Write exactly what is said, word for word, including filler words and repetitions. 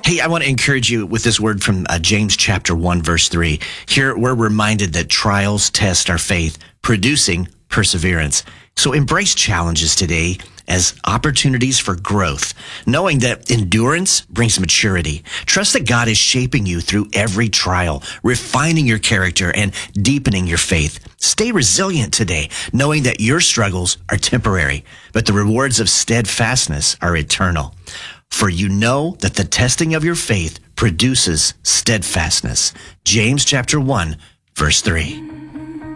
Hey, I want to encourage you with this word from uh, James chapter one, verse three. Here, we're reminded that trials test our faith, producing perseverance. So embrace challenges today as opportunities for growth, knowing that endurance brings maturity. Trust that God is shaping you through every trial, refining your character and deepening your faith. Stay resilient today, knowing that your struggles are temporary, but the rewards of steadfastness are eternal. For you know that the testing of your faith produces steadfastness. James chapter one, verse three.